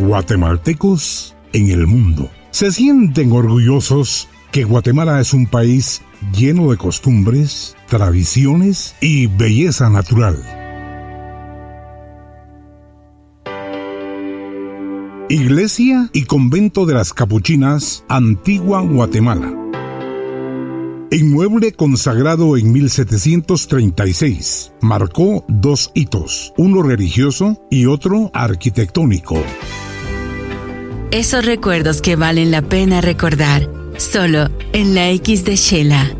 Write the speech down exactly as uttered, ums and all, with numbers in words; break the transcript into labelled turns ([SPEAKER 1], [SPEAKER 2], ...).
[SPEAKER 1] Guatemaltecos en el mundo se sienten orgullosos que Guatemala es un país lleno de costumbres, tradiciones y belleza natural. Iglesia y Convento de las Capuchinas, Antigua Guatemala. Inmueble consagrado en mil setecientos treinta y seis, marcó dos hitos, uno religioso y otro arquitectónico.
[SPEAKER 2] Esos recuerdos que valen la pena recordar, solo en la X de Shela.